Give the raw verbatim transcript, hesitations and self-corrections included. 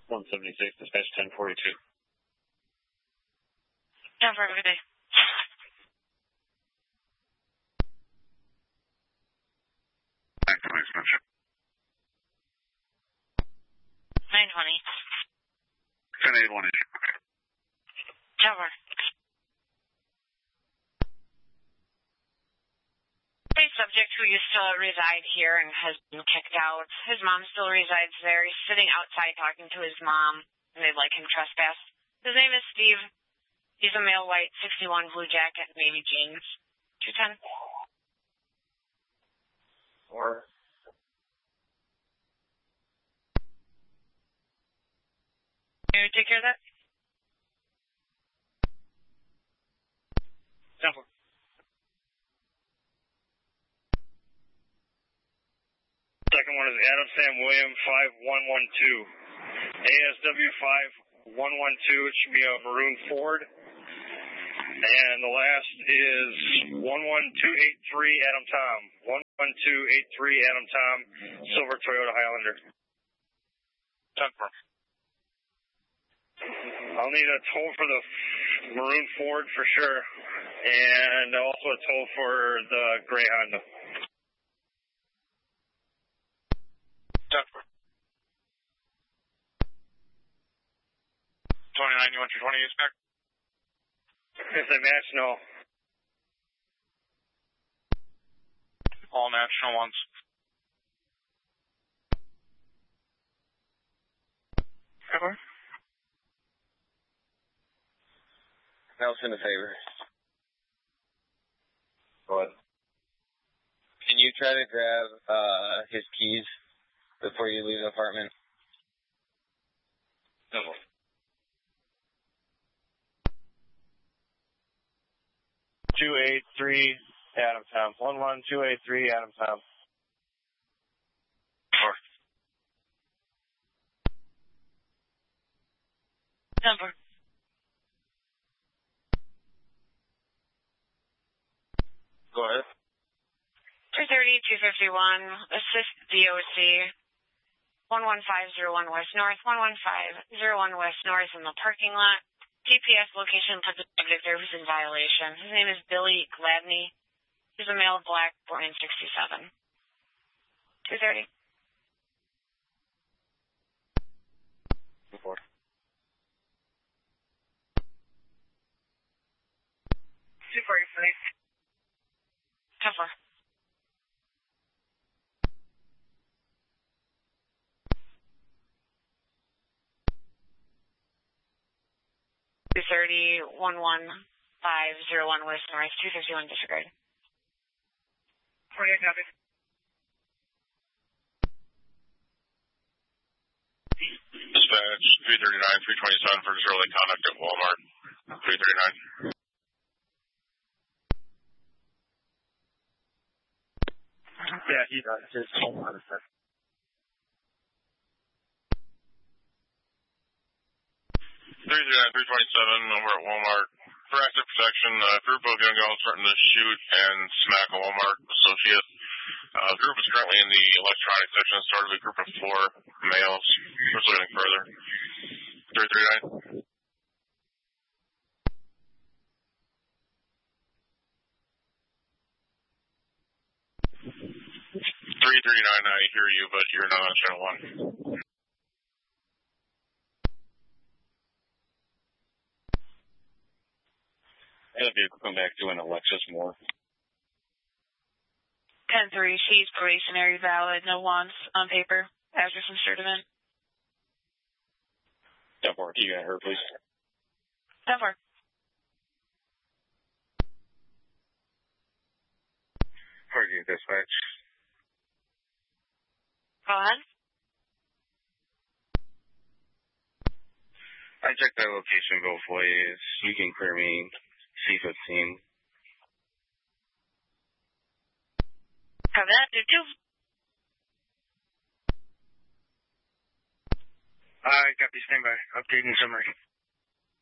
one seventy-six, dispatch ten forty-two. ten four, have a good day. nine twenty. ten eighty-one issue. ten four. A subject who used to reside here and has been kicked out. His mom still resides there. He's sitting outside talking to his mom, and they'd like him trespassed. His name is Steve. He's a male white, sixty-one, blue jacket, navy jeans. two ten. Or... Can you take care of that? ten four. Second one is Adam Sam William five one one two. A S W five one one two, it should be a maroon Ford. And the last is one one two eight three Adam Tom. one one two eight three Adam Tom, silver Toyota Highlander. ten four. I'll need a tow for the maroon Ford for sure. And also a tow for the gray Honda. ten four. twenty-nine, you want your twenty back? If they match, no. All national ones. Ever? Nelson, a favor. What? Can you try to grab uh, his keys before you leave the apartment? No. two eight three Adam Tom. one one two eight three Adam Tom. Four. Number. Go ahead. two thirty, two fifty-one, assist D O C, one one five zero one West North, one one five zero one West North in the parking lot. G P S location puts a subject there who's in violation. His name is Billy Gladney. He's a male black, born in sixty-seven. two thirty. Four. two forty-five. ten four. two thirty, one one five zero one West North, two fifty-one disregard. forty-eight copy. Dispatch three thirty-nine, three twenty-seven for disorderly conduct at Walmart. three thirty-nine. Yeah, he does. Just hold on a second. three thirty-nine, three twenty-seven over at Walmart. For active protection, a group of young girls threatened to shoot and smack a Walmart associate. Uh, the group is currently in the electronics section. Started a group of four males. Proceeding further. three thirty-nine. three thirty-nine, I hear you, but you're not on channel one. That vehicle come back to an Alexis Moore. ten three, she's probationary valid, no wants on paper. Address and certificate. ten four, you got her, please. ten four. Parking dispatch. Go ahead. I checked that location both ways. You can clear me C fifteen. Have that, do two. I got the standby. Updating summary.